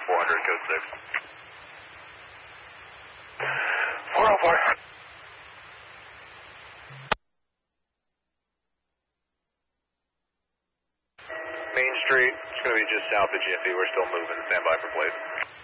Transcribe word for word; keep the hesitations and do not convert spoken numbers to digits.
four hundred, code six. four oh four. Main Street, it's going to be just south of Jiffy. We're still moving. Stand by for plate.